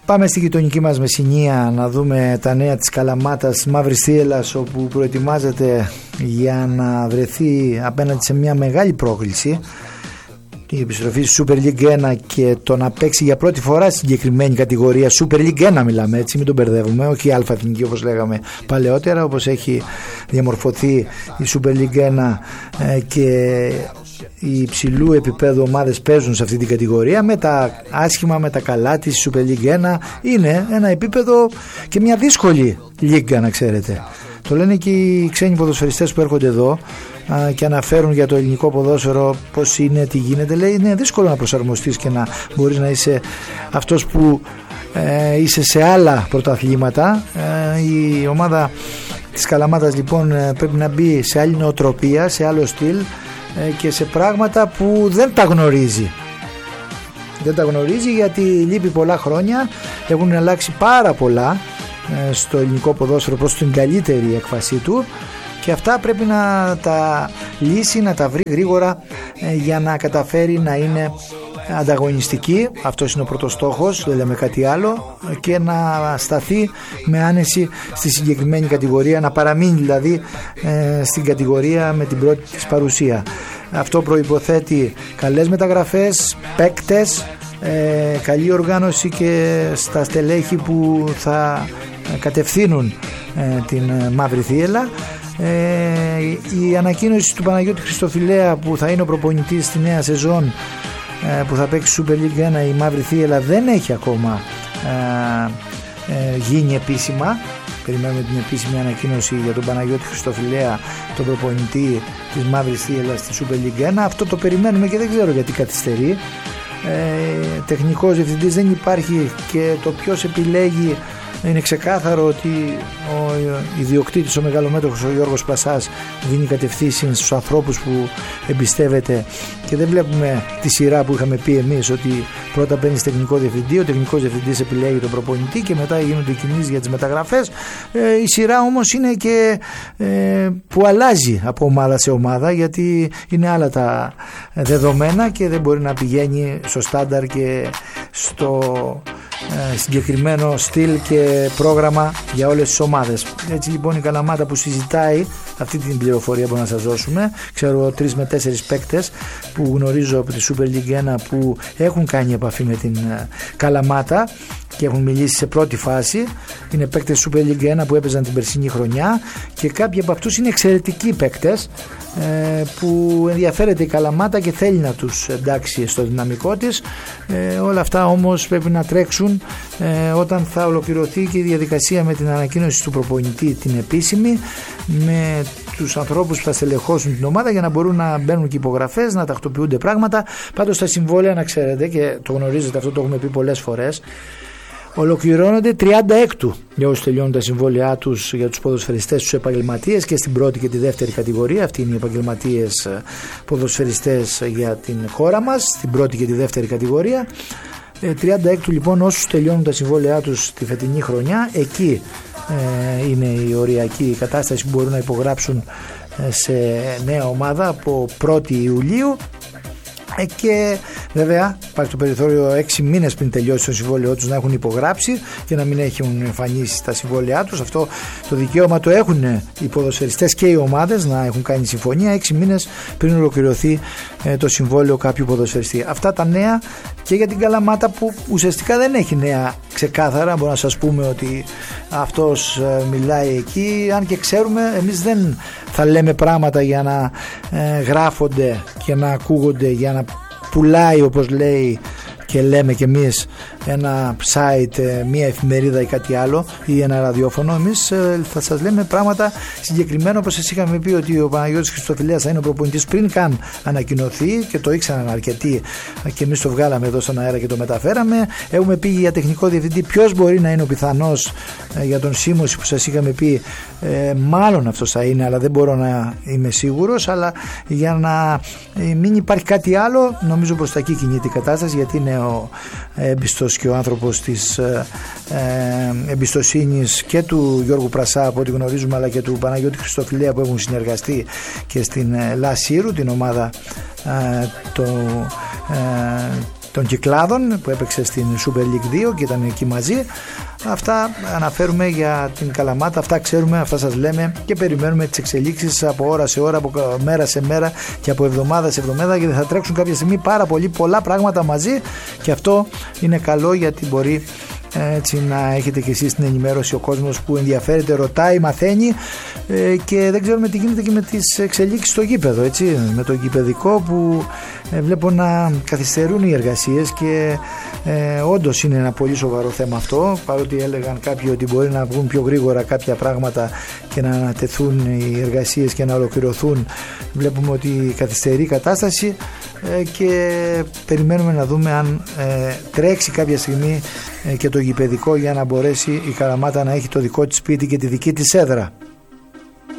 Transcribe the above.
Πάμε στη γειτονική μας Μεσσηνία να δούμε τα νέα της Καλαμάτας Μαύρης Θύελλας, όπου προετοιμάζεται για να βρεθεί απέναντι σε μια μεγάλη πρόκληση, η επιστροφή στη Super League 1 και το να παίξει για πρώτη φορά στη συγκεκριμένη κατηγορία. Super League 1 μιλάμε, έτσι, μην τον μπερδεύουμε, όχι Α Εθνική όπως λέγαμε παλαιότερα, όπως έχει διαμορφωθεί η Super League 1 και οι υψηλού επίπεδου ομάδες παίζουν σε αυτή την κατηγορία. Με τα άσχημα, με τα καλά της Super League 1 είναι ένα επίπεδο και μια δύσκολη λίγκα, να ξέρετε. Το λένε και οι ξένοι ποδοσφαιριστές που έρχονται εδώ και αναφέρουν για το ελληνικό ποδόσφαιρο πώς είναι, τι γίνεται. Λέει είναι δύσκολο να προσαρμοστείς και να μπορείς να είσαι αυτός που είσαι σε άλλα πρωταθλήματα. Η ομάδα της Καλαμάτας λοιπόν πρέπει να μπει σε άλλη νοοτροπία, σε άλλο στυλ και σε πράγματα που δεν τα γνωρίζει. Δεν τα γνωρίζει γιατί λείπει πολλά χρόνια, έχουν αλλάξει πάρα πολλά στο ελληνικό ποδόσφαιρο προς την καλύτερη έκφασή του και αυτά πρέπει να τα λύσει, να τα βρει γρήγορα για να καταφέρει να είναι ανταγωνιστική. Αυτός είναι ο πρώτος στόχος, δεν λέμε κάτι άλλο, και να σταθεί με άνεση στη συγκεκριμένη κατηγορία, να παραμείνει δηλαδή στην κατηγορία με την πρώτη της παρουσία. Αυτό προϋποθέτει καλές μεταγραφές, παίκτες, καλή οργάνωση και στα στελέχη που θα κατευθύνουν την Μαύρη Θύελλα. Η ανακοίνωση του Παναγιώτη Χριστοφιλέα που θα είναι ο προπονητής στη νέα σεζόν που θα παίξει Super League 1 η Μαύρη Θύελλα δεν έχει ακόμα γίνει επίσημα. Περιμένουμε την επίσημη ανακοίνωση για τον Παναγιώτη Χριστοφιλέα, τον προπονητή της Μαύρης Θύελλας στη Super League 1. Αυτό το περιμένουμε και δεν ξέρω γιατί καθυστερεί. Τεχνικός διευθυντής δεν υπάρχει και το ποιος επιλέγει είναι ξεκάθαρο ότι ο ιδιοκτήτης, ο μεγαλομέτωχος, ο Γιώργος Πασάς δίνει κατευθύνσεις στους ανθρώπους που εμπιστεύεται και δεν βλέπουμε τη σειρά που είχαμε πει εμείς ότι πρώτα παίρνει τεχνικό διευθυντή, ο τεχνικός διευθυντής επιλέγει τον προπονητή και μετά γίνονται κινήσεις για τις μεταγραφές. Η σειρά όμως είναι και που αλλάζει από ομάδα σε ομάδα γιατί είναι άλλα τα δεδομένα και δεν μπορεί να πηγαίνει στο στάνταρ και στο συγκεκριμένο στυλ και πρόγραμμα για όλες τις ομάδες. Έτσι λοιπόν η Καλαμάτα που συζητάει, αυτή την πληροφορία που να σας δώσουμε, ξέρω 3 με 4 παίκτες που γνωρίζω από τη Super League 1 που έχουν κάνει επαφή με την Καλαμάτα και έχουν μιλήσει σε πρώτη φάση. Είναι παίκτες Super League 1 που έπαιζαν την περσινή χρονιά και κάποιοι από αυτούς είναι εξαιρετικοί παίκτες που ενδιαφέρεται η Καλαμάτα και θέλει να τους εντάξει στο δυναμικό της. Όλα αυτά όμως πρέπει να τρέξουν όταν θα ολοκληρωθεί και η διαδικασία με την ανακοίνωση του προπονητή την επίσημη, με τους ανθρώπους που θα στελεχώσουν την ομάδα για να μπορούν να μπαίνουν και υπογραφές, να τακτοποιούνται πράγματα. Πάντως τα συμβόλαια, να ξέρετε και το γνωρίζετε, αυτό το έχουμε πει πολλές φορές, ολοκληρώνονται 36 για όσους τελειώνουν τα συμβόλαιά τους για τους ποδοσφαιριστές, τους επαγγελματίες και στην πρώτη και τη δεύτερη κατηγορία. Αυτοί είναι οι επαγγελματίες ποδοσφαιριστές για την χώρα μας, στην πρώτη και τη δεύτερη κατηγορία. 36 λοιπόν όσους τελειώνουν τα συμβόλαιά τους τη φετινή χρονιά, εκεί είναι η οριακή κατάσταση που μπορούν να υπογράψουν σε νέα ομάδα από 1η Ιουλίου. Και βέβαια υπάρχει το περιθώριο 6 μήνες πριν τελειώσει το συμβόλαιό τους να έχουν υπογράψει και να μην έχουν εμφανίσει τα συμβόλαιά τους. Αυτό το δικαίωμα το έχουν οι ποδοσφαιριστές και οι ομάδες να έχουν κάνει συμφωνία 6 μήνες πριν ολοκληρωθεί το συμβόλαιο κάποιου ποδοσφαιριστή. Αυτά τα νέα και για την Καλαμάτα που ουσιαστικά δεν έχει νέα ξεκάθαρα. Μπορούμε να σας πούμε ότι αυτός μιλάει εκεί, αν και ξέρουμε εμείς δεν θα λέμε πράγματα για να γράφονται και να ακούγονται, για να πουλάει όπως λέει και λέμε κι εμείς ένα site, μια εφημερίδα ή κάτι άλλο ή ένα ραδιόφωνο. Εμείς θα σας λέμε πράγματα συγκεκριμένα, όπως σας είχαμε πει ότι ο Παναγιώτης Χριστοφιλέας θα είναι ο προπονητής πριν καν ανακοινωθεί και το ήξεραν αρκετοί και εμείς το βγάλαμε εδώ στον αέρα και το μεταφέραμε. Έχουμε πει για τεχνικό διευθυντή ποιος μπορεί να είναι ο πιθανός, για τον Σίμωση που σας είχαμε πει μάλλον αυτός θα είναι, αλλά δεν μπορώ να είμαι σίγουρος, αλλά για να μην υπάρχει κάτι άλλο νομίζω προς τα εκεί κινείται η κατάσταση, γιατί είναι ο έμπιστος και ο άνθρωπος της εμπιστοσύνης και του Γιώργου Πρασά από ό,τι γνωρίζουμε, αλλά και του Παναγιώτη Χριστοφιλέα που έχουν συνεργαστεί και στην Λασίρου, την ομάδα των Κυκλάδων που έπαιξε στην Super League 2 και ήταν εκεί μαζί. Αυτά αναφέρουμε για την Καλαμάτα, αυτά ξέρουμε, αυτά σας λέμε και περιμένουμε τις εξελίξεις από ώρα σε ώρα, από μέρα σε μέρα και από εβδομάδα σε εβδομάδα, γιατί θα τρέξουν κάποια στιγμή πάρα πολλά πράγματα μαζί και αυτό είναι καλό, γιατί μπορεί έτσι να έχετε και εσείς την ενημέρωση, ο κόσμος που ενδιαφέρεται ρωτάει, μαθαίνει και δεν ξέρουμε τι γίνεται και με τις εξελίξεις στο γήπεδο, έτσι, με το γηπεδικό που βλέπω να καθυστερούν οι εργασίες και όντως είναι ένα πολύ σοβαρό θέμα αυτό, παρότι έλεγαν κάποιοι ότι μπορεί να βγουν πιο γρήγορα κάποια πράγματα και να ανατεθούν οι εργασίες και να ολοκληρωθούν. Βλέπουμε ότι καθυστερεί η κατάσταση και περιμένουμε να δούμε αν τρέξει κάποια στιγμή και το γηπεδικό για να μπορέσει η Καλαμάτα να έχει το δικό της σπίτι και τη δική της έδρα.